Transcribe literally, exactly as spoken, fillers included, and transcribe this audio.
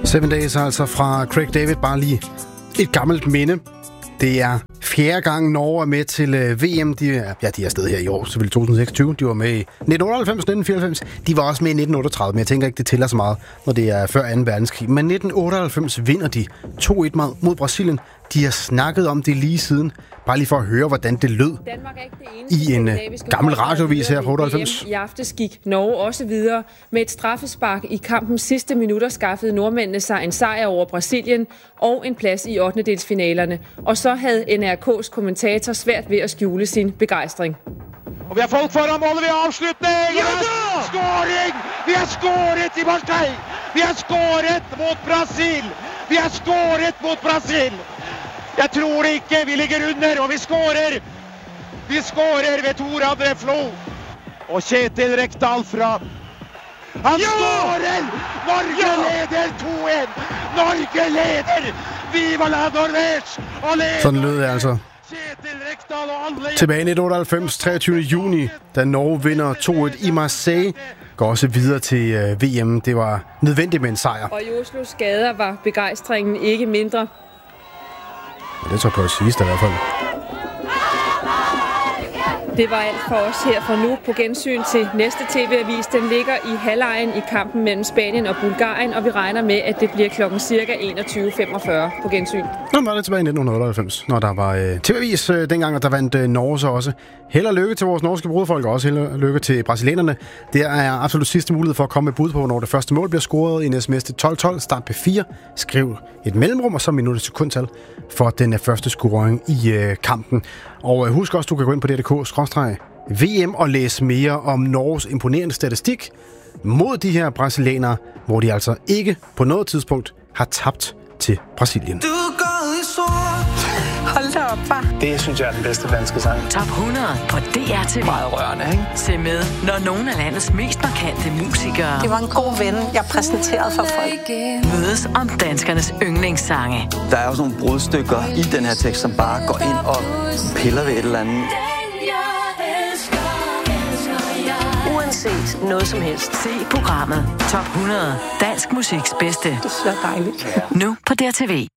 Seven Days altså fra Craig David, bare lige et gammelt minde. Det er fjerde gang Norge er med til øh, V M. De er, ja, de er afsted her i år, selvfølgelig to tusind seksogtyve. De var med i nitten otteoghalvfems, nitten fireoghalvfems. De var også med i nitten otteogtredive, men jeg tænker ikke, det tæller så meget, når det er før anden verdenskrig. Men nitten otteoghalvfems vinder de to et mod Brasilien. De har snakket om det lige siden. Bare lige for at høre, hvordan det lød i en uh, gammel radiovis her fra otteoghalvfems. I aftes gik Norge også videre. Med et straffespark i kampens sidste minutter skaffede nordmændene sig en sejr over Brasilien og en plads i ottendedelsfinalerne. Og så havde N R K's kommentator svært ved at skjule sin begejstring. Og vi har folk foran målet, vi har avslutning! Ja da! Skåring! Vi har skåret i Marseille! Vi har skåret mot Brasil! Vi har skåret mot Brasil! Jeg tror ikke, vi ligger under, og vi skårer! Vi skårer ved Tor André Flo! Og Kjetil Rekdal fra... Han ja! skårer! Norge ja! leder to et! Norge leder! Viva la Norvège! Sådan lød det altså. Tilbage i nitten otteoghalvfems, treogtyvende juni, da Norge vinder to et i Marseille, går også videre til øh, V M. Det var nødvendigt med en sejr. Og i Oslos gader var begejstringen ikke mindre. Og det tror jeg på at sige i hvert fald. Det var alt for os her fra nu. På gensyn til næste T V-avis. Den ligger i halvlejen i kampen mellem Spanien og Bulgarien, og vi regner med, at det bliver klokken cirka enogtyve femogfyrre på gensyn. Nå, var det tilbage i nitten otteoghalvfems, når der var øh, T V-avis øh, dengang, og der vandt øh, Norge så også. Held og lykke til vores norske broderfolk, og også held og lykke til brasilianerne. Det er absolut sidste mulighed for at komme med bud på, når det første mål bliver scoret i en sms til tolv tolv. Start P fire. Skriv et mellemrum, og så minut og sekundtal for den første scoring i øh, kampen. Og øh, husk også, du kan gå ind på D R K skråstreg V M og læse mere om Norges imponerende statistik mod de her brasilianere, hvor de altså ikke på noget tidspunkt har tabt til Brasilien. Hold da op, far. Det synes jeg er den bedste danske sang. Top hundrede på D R T V. Meget rørende, ikke? Se med, når nogle af landets mest markante musikere... Det var en god ven, jeg præsenterede for folk. ...mødes om danskernes yndlingssange. Der er jo sådan nogle brudstykker i den her tekst, som bare går ind og piller ved et eller andet. Uanset noget som helst. Se programmet Top hundrede. Dansk musiks bedste. Det er så dejligt. Nu på D R T V.